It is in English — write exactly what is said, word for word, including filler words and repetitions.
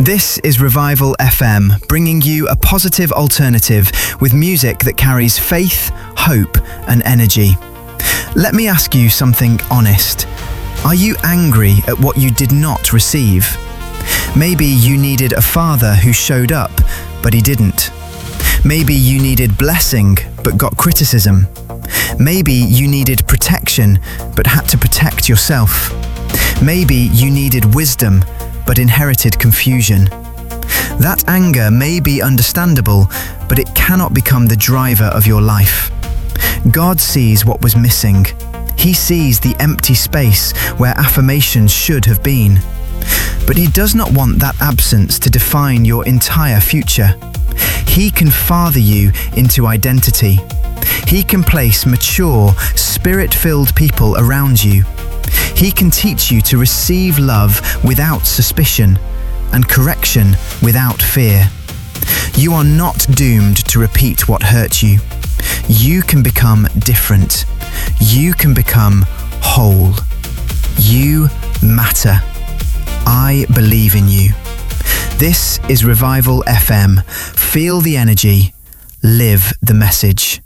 This is Revival F M, bringing you a positive alternative with music that carries faith, hope, and energy. Let me ask you something honest. Are you angry at what you did not receive? Maybe you needed a father who showed up, but he didn't. Maybe you needed blessing, but got criticism. Maybe you needed protection, but had to protect yourself. Maybe you needed wisdom, but inherited confusion. That anger may be understandable, but it cannot become the driver of your life. God sees what was missing. He sees the empty space where affirmations should have been. But He does not want that absence to define your entire future. He can father you into identity. He can place mature, spirit-filled people around you. He can teach you to receive love without suspicion and correction without fear. You are not doomed to repeat what hurt you. You can become different. You can become whole. You matter. I believe in you. This is Revival F M. Feel the energy. Live the message.